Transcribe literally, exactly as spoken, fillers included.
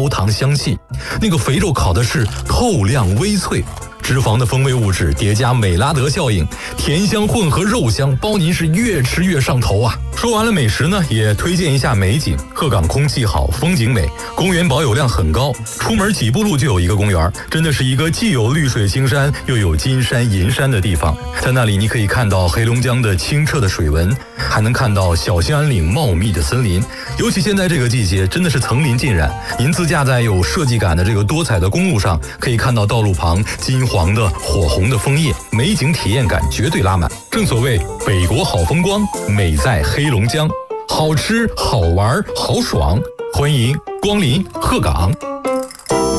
焦糖香气，那个肥肉烤的是透亮微脆。脂肪的风味物质叠加美拉德效应，甜香混合肉香，包您是越吃越上头啊！说完了美食呢，也推荐一下美景。鹤岗空气好，风景美，公园保有量很高，出门几步路就有一个公园，真的是一个既有绿水青山又有金山银山的地方。在那里你可以看到黑龙江的清澈的水纹，还能看到小兴安岭茂密的森林。尤其现在这个季节，真的是层林尽染。您自驾在有设计感的这个多彩的公路上，可以看到道路旁金黄的火红的枫叶，美景体验感绝对拉满。正所谓北国好风光，美在黑龙江，好吃好玩好爽，欢迎光临鹤岗。